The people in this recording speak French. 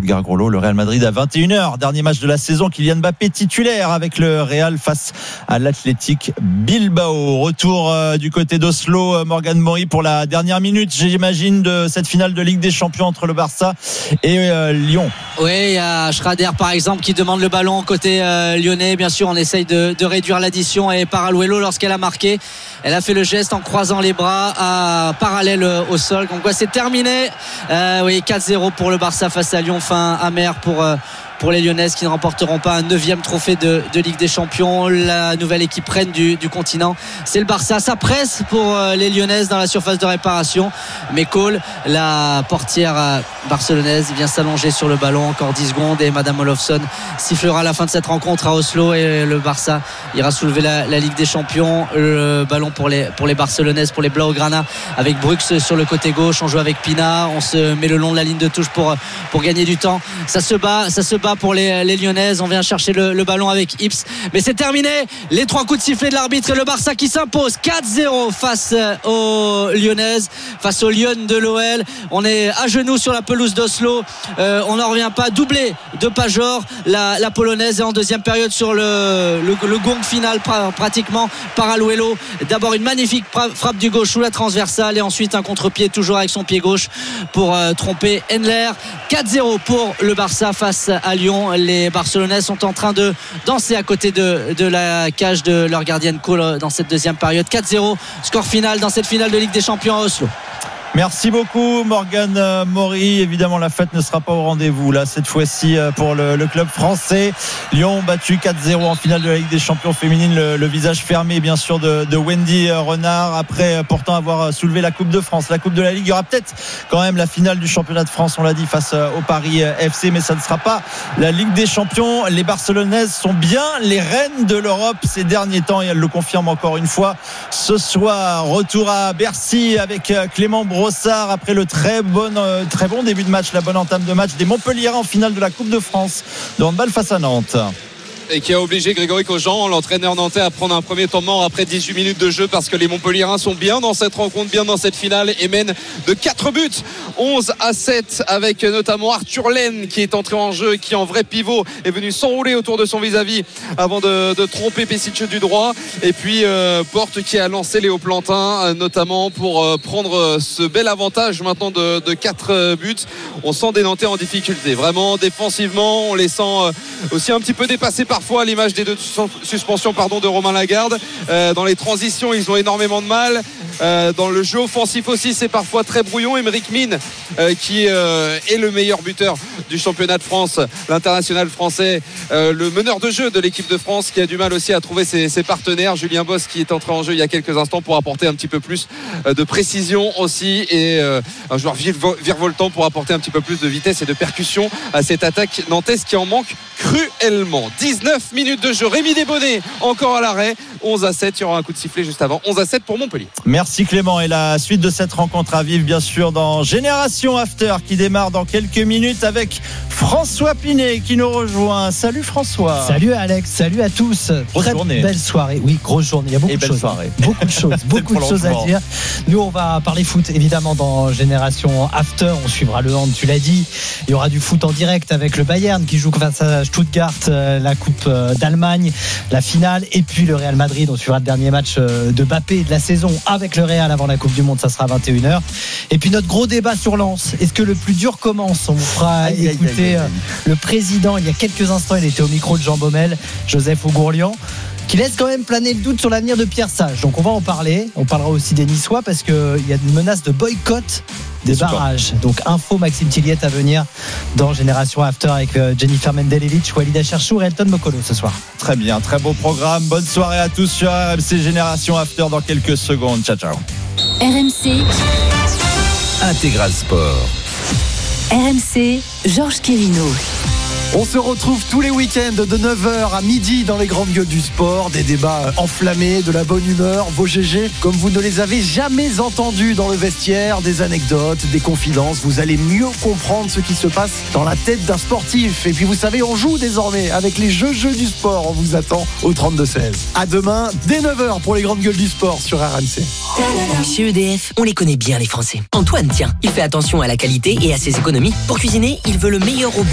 Edgar Groslo. Le Real Madrid à 21h, dernier match de la saison. Kylian Mbappé titulaire avec le Real face à l'Athletic Bilbao. Retour du côté d'Oslo, Morgan Mori pour la dernière minute, j'imagine, de cette finale de Ligue des Champions entre le Barça et Lyon. Oui, il y a Schrader par exemple qui demande le ballon côté lyonnais. Bien sûr, on essaye de réduire l'addition, et Paraluelo, lorsqu'elle a marqué, elle a fait le geste en croisant les bras parallèle au sol. Donc c'est terminé. 4-0 pour le Barça face à Lyon. Fin amère pour les Lyonnaises qui ne remporteront pas un 9e trophée de Ligue des Champions. La nouvelle équipe reine du continent, c'est le Barça. Ça presse pour les Lyonnaises dans la surface de réparation, mais Cole, la portière barcelonaise, vient s'allonger sur le ballon. Encore 10 secondes et Madame Olofsson sifflera la fin de cette rencontre à Oslo, et le Barça ira soulever la Ligue des Champions. Le ballon pour les Barcelonaises, pour les Blaugrana, avec Brooks sur le côté gauche. On joue avec Pina, on se met le long de la ligne de touche pour gagner du temps. Ça se bat pour les Lyonnaises. On vient chercher le ballon avec Ips, mais c'est terminé. Les 3 coups de sifflet de l'arbitre, et le Barça qui s'impose 4-0 face aux Lyonnaises, face aux Lyon de l'OL. On est à genoux sur la pelouse d'Oslo. On n'en revient pas. Doublé de Pajor, la polonaise, et en deuxième période sur le gong final pratiquement. Paraluelo, d'abord une magnifique frappe du gauche sous la transversale, et ensuite un contre-pied toujours avec son pied gauche pour tromper Endler. 4-0 pour le Barça face à Lyon. Les Barcelonais sont en train de danser à côté de la cage de leur gardienne Cole dans cette deuxième période. 4-0, score final dans cette finale de Ligue des Champions à Oslo. Merci beaucoup Morgan Mori. Évidemment, la fête ne sera pas au rendez-vous là cette fois-ci pour le club français. Lyon battu 4-0 en finale de la Ligue des Champions féminine. Le visage fermé bien sûr de Wendy Renard, après pourtant avoir soulevé la Coupe de France, la Coupe de la Ligue. Il y aura peut-être quand même la finale du championnat de France, on l'a dit, face au Paris FC, mais ça ne sera pas la Ligue des Champions. Les Barcelonaises sont bien les reines de l'Europe ces derniers temps, et elles le confirment encore une fois ce soir. Retour à Bercy avec Clément Brossard après le très bon début de match, la bonne entame de match des Montpelliérains en finale de la Coupe de France de handball face à Nantes. Et qui a obligé Grégory Cogent, l'entraîneur nantais, à prendre un premier temps mort après 18 minutes de jeu, parce que les Montpelliérains sont bien dans cette rencontre, bien dans cette finale, et mènent de 4 buts, 11-7, avec notamment Arthur Laine qui est entré en jeu, qui en vrai pivot est venu s'enrouler autour de son vis-à-vis avant de tromper Pesic du droit, et puis Porte qui a lancé Léo Plantin notamment pour prendre ce bel avantage maintenant de 4 buts. On sent des Nantais en difficulté, vraiment défensivement. On les sent aussi un petit peu dépassés parfois, à l'image des 2 suspensions de Romain Lagarde. Dans les transitions, ils ont énormément de mal. Dans le jeu offensif aussi, c'est parfois très brouillon. Émeric Mine qui est le meilleur buteur du championnat de France, l'international français, le meneur de jeu de l'équipe de France, qui a du mal aussi à trouver ses partenaires. Julien Boss qui est entré en jeu il y a quelques instants pour apporter un petit peu plus de précision aussi, et un joueur virevoltant pour apporter un petit peu plus de vitesse et de percussion à cette attaque nantaise qui en manque cruellement. 19 minutes de jeu, Rémi Desbonnets encore à l'arrêt. 11-7, il y aura un coup de sifflet juste avant. 11-7 pour Montpellier. Merci Clément, et la suite de cette rencontre à vivre bien sûr dans Génération After, qui démarre dans quelques minutes avec François Pinet qui nous rejoint. Salut François. Salut Alex, salut à tous. Grosse journée. Belle soirée, oui, grosse journée, il y a beaucoup de choses. Soirée. Beaucoup de choses à dire. Nous on va parler foot évidemment dans Génération After. On suivra le hand, tu l'as dit. Il y aura du foot en direct avec le Bayern qui joue face à Stuttgart, la Coupe d'Allemagne, la finale, et puis le Real Madrid. On suivra le dernier match de Mbappé de la saison avec le Real avant la Coupe du Monde, ça sera à 21h. Et puis notre gros débat sur Lens, est-ce que le plus dur commence? On vous fera écouter le président il y a quelques instants, il était au micro de Jean Baumel, Joseph Ougourlian, qui laisse quand même planer le doute sur l'avenir de Pierre Sage. Donc on va en parler. On parlera aussi des Niçois, parce qu'il y a une menace de boycott des barrages. Donc info Maxime Tilliette à venir dans Génération After avec Jennifer Mendelevic, Walida Cherchou et Elton Mokolo ce soir. Très bien, très beau programme. Bonne soirée à tous sur RMC. Génération After dans quelques secondes. Ciao ciao. RMC Intégral Sport. RMC, Georges Quirino. On se retrouve tous les week-ends de 9h à midi dans les grandes gueules du sport. Des débats enflammés, de la bonne humeur, vos GG comme vous ne les avez jamais entendus dans le vestiaire, des anecdotes, des confidences. Vous allez mieux comprendre ce qui se passe dans la tête d'un sportif. Et puis vous savez, on joue désormais avec les jeux du sport. On vous attend au 32-16. À demain, dès 9h pour les grandes gueules du sport sur RMC. Chez EDF, on les connaît bien les Français. Antoine, tiens, il fait attention à la qualité et à ses économies. Pour cuisiner, il veut le meilleur robot